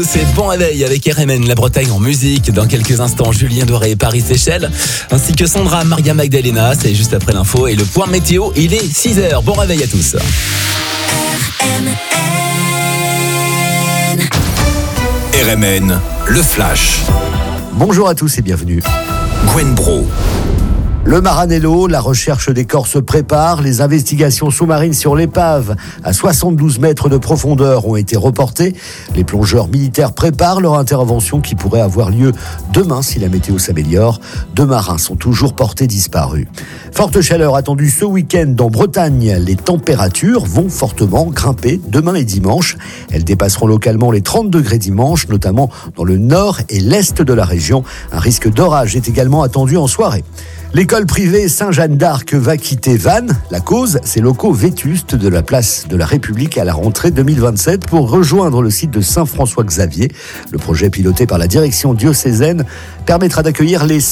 C'est Bon Réveil avec RMN, la Bretagne en musique. Dans quelques instants, Julien Doré et Paris-Séchelles, ainsi que Sandra, Maria Magdalena. C'est juste après l'info et le point météo, il est 6h. Bon réveil à tous. RMN, le flash. Bonjour à tous et bienvenue. Gwen Bro. Le Maranello, la recherche des corps se prépare. Les investigations sous-marines sur l'épave à 72 mètres de profondeur ont été reportées. Les plongeurs militaires préparent leur intervention qui pourrait avoir lieu demain si la météo s'améliore. 2 marins sont toujours portés disparus. Forte chaleur attendue ce week-end en Bretagne. Les températures vont fortement grimper demain et dimanche. Elles dépasseront localement les 30 degrés dimanche, notamment dans le nord et l'est de la région. Un risque d'orage est également attendu en soirée. L'école privée Saint-Jeanne d'Arc va quitter Vannes. La cause, ces locaux vétustes de la place de la République à la rentrée 2027 pour rejoindre le site de Saint-François-Xavier. Le projet piloté par la direction diocésaine permettra d'accueillir les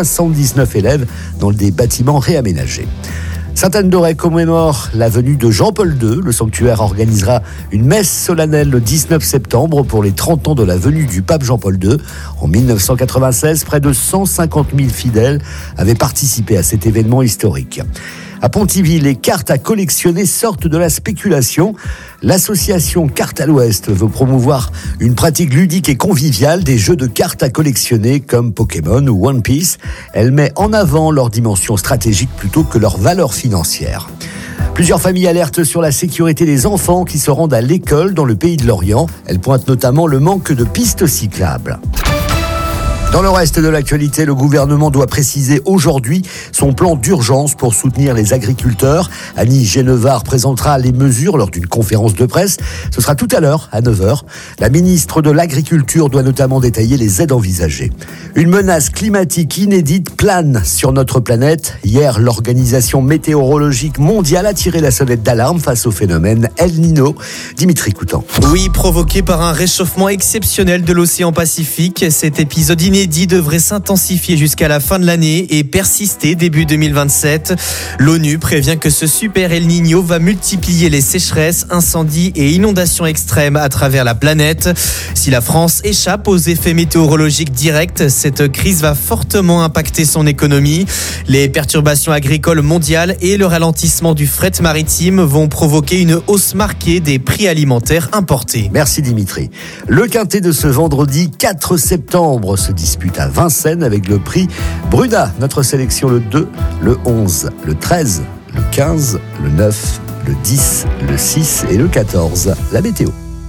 179 élèves dans des bâtiments réaménagés. Sainte-Anne-d'Auray commémore la venue de Jean-Paul II. Le sanctuaire organisera une messe solennelle le 19 septembre pour les 30 ans de la venue du pape Jean-Paul II. En 1996, près de 150 000 fidèles avaient participé à cet événement historique. À Pontivy, les cartes à collectionner sortent de la spéculation. L'association Cartes à l'Ouest veut promouvoir une pratique ludique et conviviale des jeux de cartes à collectionner comme Pokémon ou One Piece. Elle met en avant leur dimension stratégique plutôt que leur valeur financière. Plusieurs familles alertent sur la sécurité des enfants qui se rendent à l'école dans le pays de l'Orient. Elles pointent notamment le manque de pistes cyclables. Dans le reste de l'actualité, le gouvernement doit préciser aujourd'hui son plan d'urgence pour soutenir les agriculteurs. Annie Genevard présentera les mesures lors d'une conférence de presse. Ce sera tout à l'heure, à 9h. La ministre de l'Agriculture doit notamment détailler les aides envisagées. Une menace climatique inédite plane sur notre planète. Hier, l'Organisation météorologique mondiale a tiré la sonnette d'alarme face au phénomène El Niño. Dimitri Coutan. Oui, provoqué par un réchauffement exceptionnel de l'océan Pacifique, cet épisode inédit devrait s'intensifier jusqu'à la fin de l'année et persister début 2027. L'ONU prévient que ce super El Niño va multiplier les sécheresses, incendies et inondations extrêmes à travers la planète. Si la France échappe aux effets météorologiques directs, cette crise va fortement impacter son économie. Les perturbations agricoles mondiales et le ralentissement du fret maritime vont provoquer une hausse marquée des prix alimentaires importés. Merci Dimitri. Le quintet de ce vendredi 4 septembre se dispute à Vincennes avec le prix Bruna. Notre sélection le 2, le 11, le 13, le 15, le 9, le 10, le 6 et le 14. La météo.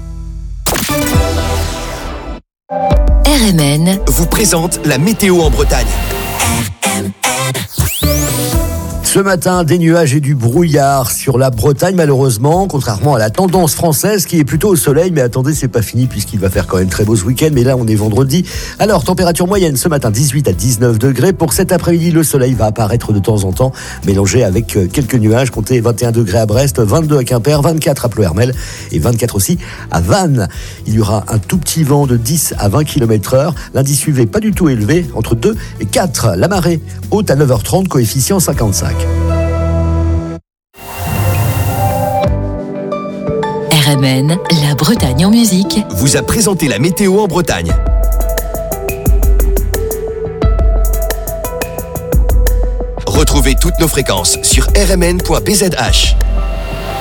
RMN vous présente la météo en Bretagne. Ce matin, des nuages et du brouillard sur la Bretagne, malheureusement, contrairement à la tendance française qui est plutôt au soleil. Mais attendez, c'est pas fini puisqu'il va faire quand même très beau ce week-end. Mais là, on est vendredi. Alors, température moyenne ce matin, 18 à 19 degrés. Pour cet après-midi, le soleil va apparaître de temps en temps, mélangé avec quelques nuages. Comptez 21 degrés à Brest, 22 à Quimper, 24 à Ploërmel et 24 aussi à Vannes. Il y aura un tout petit vent de 10 à 20 km/h. L'indice UV pas du tout élevé, entre 2 et 4. La marée haute à 9h30, coefficient 55. RMN, la Bretagne en musique, vous a présenté la météo en Bretagne. Retrouvez toutes nos fréquences sur rmn.bzh.